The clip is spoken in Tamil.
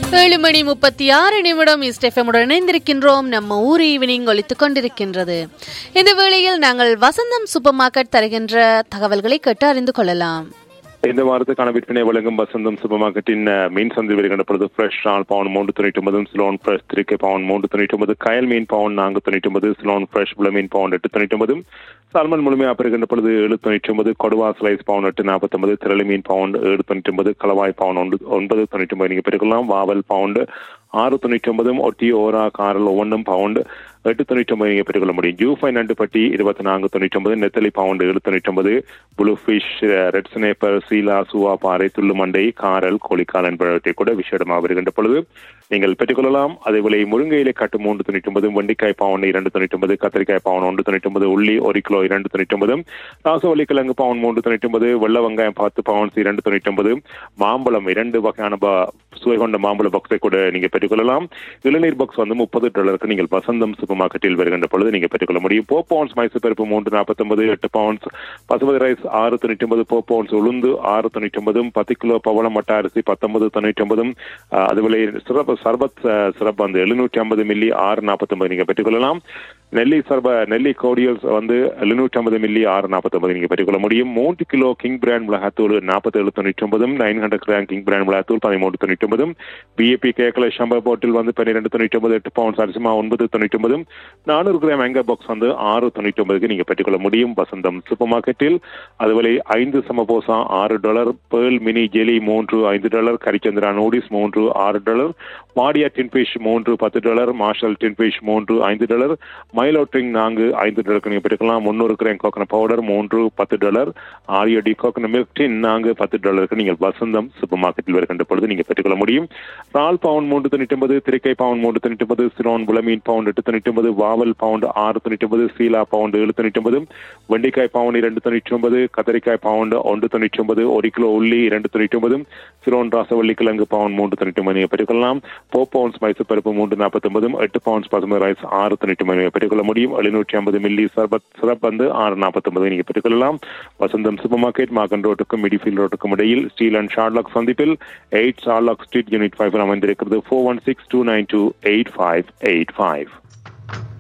7:36 ஈஸ்ட் எஃப்எம்முடன் இணைந்திருக்கின்றோம். நம்ம ஊர் ஈவினிங் ஒலித்துக் கொண்டிருக்கின்றது. இந்த வேளையில் நாங்கள் வசந்தம் சூப்பர் மார்க்கெட் தருகின்ற தகவல்களை கேட்டு அறிந்து கொள்ளலாம். இந்த வாரத்துக்கான விற்பனை வழங்கும் வசந்தம் சூப்பர் மார்க்கெட்டின் மீன் சந்தை வருகின்ற பொழுது ஃப்ரெஷ் ஆல் பவுன் 399, சிலோன் ஃப்ரெஷ் 3 பவுன் 399, கயல் மீன் பவுன் 499, சிலோன் ஃப்ரெஷ் புல மீன் பவுன் 899, சால்மன் முழுமையாக பெறுகின்ற பொழுது 799, கொடுவா ஸ்லைஸ் பவுன் 849, திரளி மீன் பவுண்ட் 799, கலவாய் பவுன் 999 நீங்க பெற்றுக்கலாம். வாவல் பவுண்ட் 699, ஒட்டி ஓரா காரல் ஒவ்வொன்றும் பவுண்ட் 899 நீங்க பெற்றுக்கொள்ள முடியும். ஜூஃபை நண்டு பட்டி 2499, நெத்தலி பவுண்ட் 799, புளூ ஃபிஷ், ரெட் ஸ்னேப்பர், சீலா, சுவா பாறை, துள்ளு மண்டை, காரல், கோழிக்கால் என்பவற்றை கூட விசேடமாக வருகின்ற பொழுது நீங்கள் பெற்றுக்கொள்ளலாம். அதேபோல முருங்கையிலே கட்டு 399, வெண்டிக்காய் பவுண்ட் 299, கத்திரிக்காய் பவுண்ட் 199, உள்ளி 1 கிலோ 299, ராசவள்ளி கிழங்கு பவுண்ட் 399, வெள்ள வெங்காயம் 10 பவுண்ட்ஸ் 299, மாம்பழம் 2 வகையான சுவை கொண்ட மாம்பழ பாக்ஸை கூட நீங்க பெற்றுக்கொள்ளலாம். இளநீர் பாக்ஸ் வந்து $30 நீங்கள் வசந்தம் சூப்பர் மார்க்கெட்டில் வருகின்ற பொழுது நீங்க பெற்றுக்கொள்ள முடியும். 4 பவுண்ட்ஸ் மைசூர் பருப்பு 349, 8 பவுண்ட்ஸ் பசுமதி ரைஸ் 699, 4 பவுண்ட்ஸ் உளுந்து 699, 10 கிலோ பவளம் மட்ட அரிசி 1999, அதுபோல சர்பத் சிறப்பு வந்து 750 மில்லி 649 நீங்க பெற்றுக்கொள்ளலாம். நெல்லி கோடியல்ஸ் வந்து 750 மில்லி 649 நீங்க பெற்றுக்கொள்ள முடியும். 3 கிலோ கிங் பிராண்ட் மிளகாத்தூள் 4799, 900 கிராம் கிங் பிராண்ட் மிளகாத்தூள் 1399, பிஏபி கேக்கல ஷம்பர் பாட்டில் வந்து 1299, 8 பவுண்ட்ஸ் அரிசிமா 999, 400 கிராம் ஆங்கர் பாக்ஸ் வந்து 699 நீங்க பெற்றுக்கொள்ள முடியும் வசந்தம் சூப்பர் மார்க்கெட்டில். அதுபோல 5 samosa $6, pearl mini jelly 3 $5, கரிச்சந்திரா noodles 3 $6, மாடியா டின்பிஷ் 3 $10, மார்ஷல் டின்பிஷ் 3 $5, மைலோ ட்ரிங் 4 $5 நீங்க பெற்றுக்கலாம். 300 gram coconut powder 3 $10, ஆரியடி coconut milk டின் 4 $10 நீங்கள் வசந்தம் சூப்பர் மார்க்கெட்டில் வருகின்ற பொழுது நீங்க பெற்றுக்கொள்ள முடியும். ரால் bound 399, திரைக்கை bound 399, Chiron புலமீன் bound 899, வாவல் bound 699, சீலா பவுண்ட் 799, வெண்டிக்காய் பவுண்ட் 299, கத்தரிக்காய் பவுண்ட் 199, 1 கிலோ உள்ளி 299, சிரோன் ராசவள்ளி கிழங்கு பவுண்ட் 399 நீங்க பெற்றுக்கொள்ளலாம். 4 பவுண்ட்ஸ் மைசூர் பருப்பு 349, 8 பவுண்ட்ஸ் பசுமை ரைஸ் 699 பெற்றுக்கொள்ள முடியும். 750 மில்லி சர்பத் சிறப்பு வந்து 649 நீங்க பெற்றுக்கொள்ளலாம். வசந்தம் சூப்பர் மார்க்கெட் மார்க்கன் ரோட்டுக்கும் மிடிஃபீல்ட் ரோட்டுக்கும் இடையில் ஸ்டீல் அண்ட் ஷார்லாக் சந்திப்பில் 8 ஷார்லாக் ஸ்ட்ரீட் யூனிட் 5 அமைந்திருக்கிறது. 4162928585.